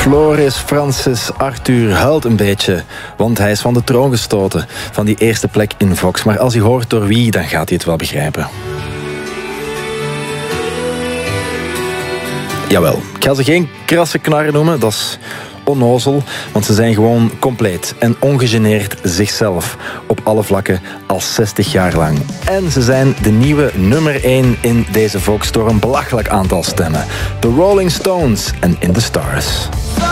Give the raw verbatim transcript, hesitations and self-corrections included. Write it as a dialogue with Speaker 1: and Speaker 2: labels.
Speaker 1: Floris Francis Arthur huilt een beetje, want hij is van de troon gestoten, van die eerste plek in Vox. Maar als hij hoort door wie, dan gaat hij het wel begrijpen. Jawel, ik ga ze geen krasse knarren noemen, dat is onnozel, want ze zijn gewoon compleet en ongegeneerd zichzelf op alle vlakken al zestig jaar lang. En ze zijn de nieuwe nummer één in deze Vox door een belachelijk aantal stemmen. The Rolling Stones en In the Stars.